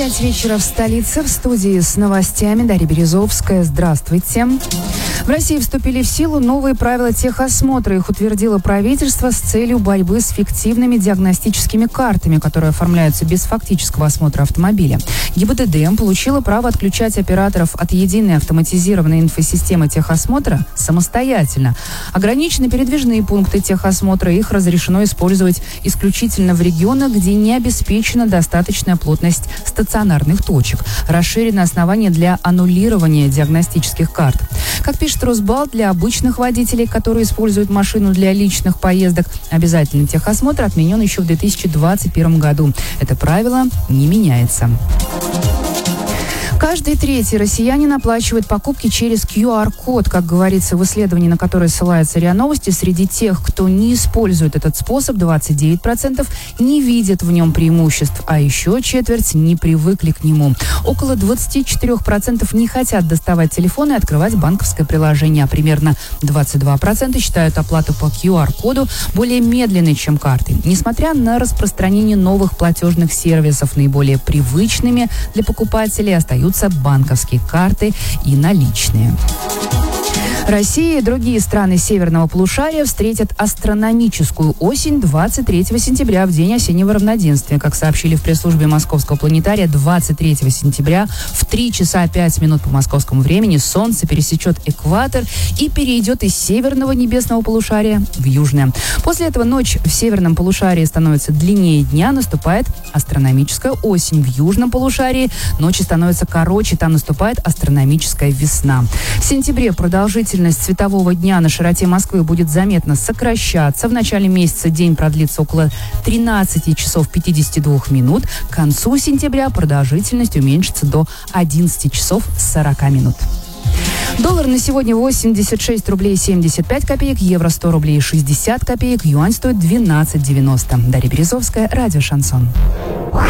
5 вечера в столице. В студии с новостями Дарья Березовская. Здравствуйте. В России вступили в силу новые правила техосмотра. Их утвердило правительство с целью борьбы с фиктивными диагностическими картами, которые оформляются без фактического осмотра автомобиля. ГИБДД получила право отключать операторов от единой автоматизированной инфосистемы техосмотра самостоятельно. Ограничены передвижные пункты техосмотра. Их разрешено использовать исключительно в регионах, где не обеспечена достаточная плотность стационарных точек. Расширены основания для аннулирования диагностических карт. Как пишет Росбалт, для обычных водителей, которые используют машину для личных поездок, обязательный техосмотр отменен еще в 2021 году. Это правило не меняется. Каждый третий россиянин оплачивает покупки через QR-код. Как говорится в исследовании, на которое ссылается РИА Новости, среди тех, кто не использует этот способ, 29% не видят в нем преимуществ, а еще четверть не привыкли к нему. Около 24% не хотят доставать телефон и открывать банковское приложение, а примерно 22% считают оплату по QR-коду более медленной, чем карты. Несмотря на распространение новых платежных сервисов, наиболее привычными для покупателей остаются банковские карты и наличные. Россия и другие страны северного полушария встретят астрономическую осень 23 сентября, в день осеннего равноденствия. Как сообщили в пресс-службе Московского планетария, 23 сентября в 3 часа 5 минут по московскому времени Солнце пересечет экватор и перейдет из северного небесного полушария в южное. После этого ночь в северном полушарии становится длиннее дня, наступает астрономическая осень. В южном полушарии ночи становятся короче, там наступает астрономическая весна. В сентябре продолжительность светового дня на широте Москвы будет заметно сокращаться. В начале месяца день продлится около 13 часов 52 минут. К концу сентября продолжительность уменьшится до 11 часов 40 минут. Доллар на сегодня 86 рублей 75 копеек, евро 100 рублей 60 копеек, юань стоит 12,90. Дарья Березовская, радио «Шансон».